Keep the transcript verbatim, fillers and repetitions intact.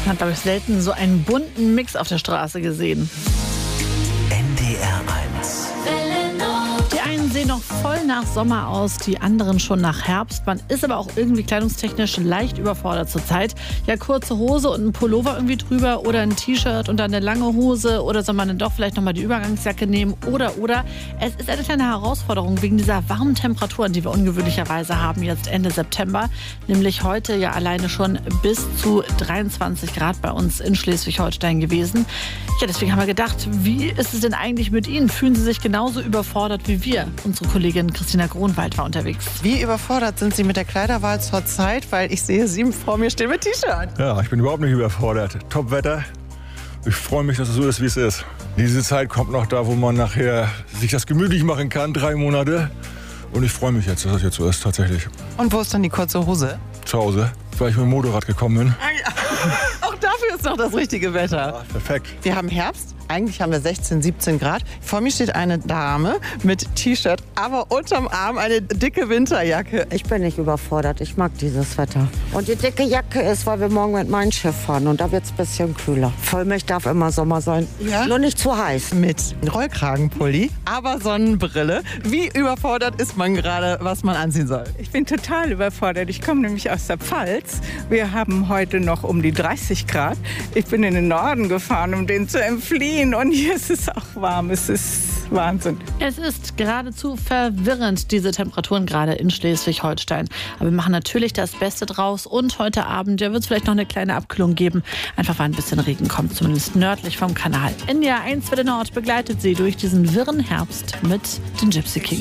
Man hat, glaube ich, selten so einen bunten Mix auf der Straße gesehen. N D R eins. Die einen sehen noch voll nach Sommer aus, die anderen schon nach Herbst. Man ist aber auch irgendwie kleidungstechnisch leicht überfordert zurzeit. Ja, kurze Hose und ein Pullover irgendwie drüber oder ein T-Shirt und dann eine lange Hose, oder soll man dann doch vielleicht nochmal die Übergangsjacke nehmen oder oder. Es ist eine kleine Herausforderung wegen dieser warmen Temperaturen, die wir ungewöhnlicherweise haben jetzt Ende September. Nämlich heute ja alleine schon bis zu dreiundzwanzig Grad bei uns in Schleswig-Holstein gewesen. Ja, deswegen haben wir gedacht, wie ist es denn eigentlich mit Ihnen? Fühlen Sie sich genauso überfordert wie wir? Unsere Kollegin Christina Gronwald war unterwegs. Wie überfordert sind Sie mit der Kleiderwahl zur Zeit? Weil ich sehe Sie vor mir stehen mit T-Shirt. Ja, ich bin überhaupt nicht überfordert. Top-Wetter. Ich freue mich, dass es so ist, wie es ist. Diese Zeit kommt noch da, wo man nachher sich das gemütlich machen kann, drei Monate. Und ich freue mich jetzt, dass es jetzt so ist, tatsächlich. Und wo ist dann die kurze Hose? Zu Hause, weil ich mit dem Motorrad gekommen bin. Ah, ja. Auch dafür ist noch das richtige Wetter. Ja, perfekt. Wir haben Herbst. Eigentlich haben wir sechzehn, siebzehn Grad. Vor mir steht eine Dame mit T-Shirt, aber unterm Arm eine dicke Winterjacke. Ich bin nicht überfordert. Ich mag dieses Wetter. Und die dicke Jacke ist, weil wir morgen mit meinem Schiff fahren. Und da wird es ein bisschen kühler. Vollmilch darf immer Sommer sein. Ja? Nur nicht zu heiß. Mit Rollkragenpulli, aber Sonnenbrille. Wie überfordert ist man gerade, was man anziehen soll? Ich bin total überfordert. Ich komme nämlich aus der Pfalz. Wir haben heute noch um die dreißig Grad. Ich bin in den Norden gefahren, um den zu entfliehen. Und hier ist es auch warm. Es ist Wahnsinn. Es ist geradezu verwirrend, diese Temperaturen gerade in Schleswig-Holstein. Aber wir machen natürlich das Beste draus. Und heute Abend ja, wird es vielleicht noch eine kleine Abkühlung geben. Einfach weil ein bisschen Regen kommt, zumindest nördlich vom Kanal. N D R eins für den Nord begleitet Sie durch diesen wirren Herbst mit den Gypsy Kings.